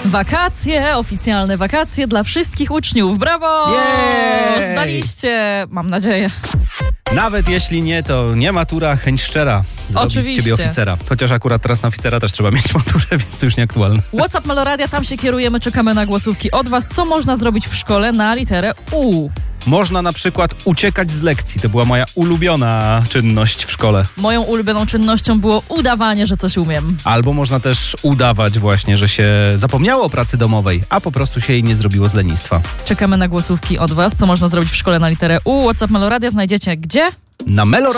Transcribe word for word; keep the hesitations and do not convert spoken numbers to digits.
Wakacje, oficjalne wakacje dla wszystkich uczniów. Brawo! Jej! Zdaliście, mam nadzieję. Nawet jeśli nie, to nie matura, chęć szczera. Zrobi z Oczywiście. ciebie oficera. Chociaż akurat teraz na oficera też trzeba mieć maturę, więc to już nieaktualne. WhatsApp Meloradia, tam się kierujemy, czekamy na głosówki od was. Co można zrobić w szkole na literę U? Można na przykład uciekać z lekcji. To była moja ulubiona czynność w szkole. Moją ulubioną czynnością było udawanie, że coś umiem. Albo można też udawać właśnie, że się zapomniało o pracy domowej, a po prostu się jej nie zrobiło z lenistwa. Czekamy na głosówki od was. Co można zrobić w szkole na literę U? WhatsApp Meloradia znajdziecie gdzie? Na Melo